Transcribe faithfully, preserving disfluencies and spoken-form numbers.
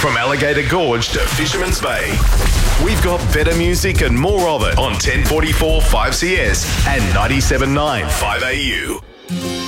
From Alligator Gorge to Fisherman's Bay, we've got better music and more of it on ten forty-four five C S and ninety-seven point nine five A U.